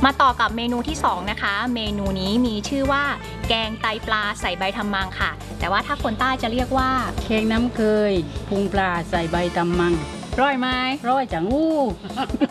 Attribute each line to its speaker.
Speaker 1: มาต่อกับเมนูที่2นะคะเมนูนี้มีชื่อว่าแกงไตปลาใส่ใบทำมังค่ะแต่ว่าถ้าคนใต้จะเรียกว่า
Speaker 2: แกงน้ำเคยพุงปลาใส่ใบตำมัง
Speaker 1: ร่อยไหม
Speaker 2: ร้อยจังอู้